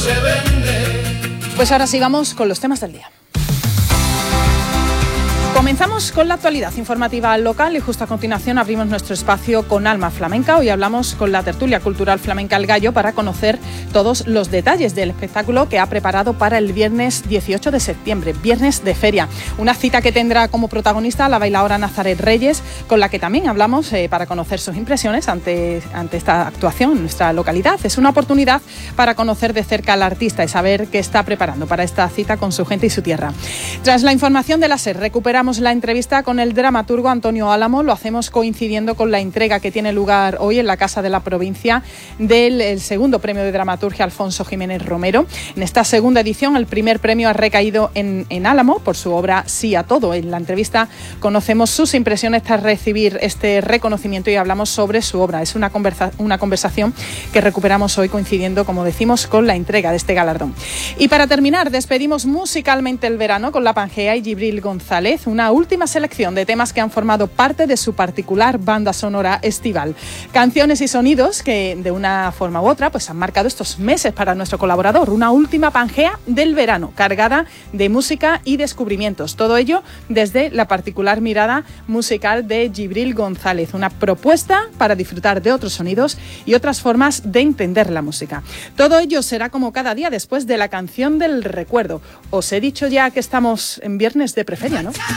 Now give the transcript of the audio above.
se vende. Pues ahora sí vamos con los temas del día. Comenzamos con la actualidad informativa local y justo a continuación abrimos nuestro espacio con Alma Flamenca. Hoy hablamos con la tertulia cultural flamenca El Gallo para conocer todos los detalles del espectáculo que ha preparado para el viernes 18 de septiembre, viernes de feria. Una cita que tendrá como protagonista a la bailaora Nazaret Reyes, con la que también hablamos para conocer sus impresiones ante esta actuación en nuestra localidad. Es una oportunidad para conocer de cerca al artista y saber qué está preparando para esta cita con su gente y su tierra. Tras la información de la SER, recuperamos la entrevista con el dramaturgo Antonio Álamo. Lo hacemos coincidiendo con la entrega que tiene lugar hoy en la Casa de la Provincia del segundo premio de dramaturgia Alfonso Jiménez Romero. En esta segunda edición, el primer premio ha recaído en Álamo por su obra Sí a todo. En la entrevista conocemos sus impresiones tras recibir este reconocimiento y hablamos sobre su obra. Es una conversación que recuperamos hoy coincidiendo, como decimos, con la entrega de este galardón. Y para terminar, despedimos musicalmente el verano con La Pangea y Gibril González, una última selección de temas que han formado parte de su particular banda sonora estival. Canciones y sonidos que de una forma u otra pues han marcado estos meses para nuestro colaborador. Una última Pangea del verano, cargada de música y descubrimientos. Todo ello desde la particular mirada musical de Gibril González. Una propuesta para disfrutar de otros sonidos y otras formas de entender la música. Todo ello será como cada día después de la canción del recuerdo. Os he dicho ya que estamos en viernes de preferia, ¿no?